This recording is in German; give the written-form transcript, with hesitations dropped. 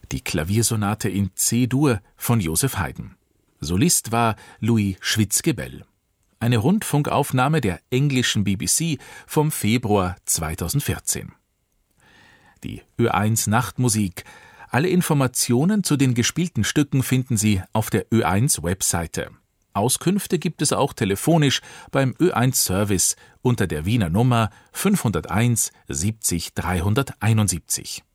die Klaviersonate in C-Dur von Joseph Haydn. Solist war Louis Schwitzgebel. Eine Rundfunkaufnahme der englischen BBC vom Februar 2014. Die Ö1 Nachtmusik. Alle Informationen zu den gespielten Stücken finden Sie auf der Ö1 Webseite. Auskünfte gibt es auch telefonisch beim Ö1 Service unter der Wiener Nummer 501 70 371.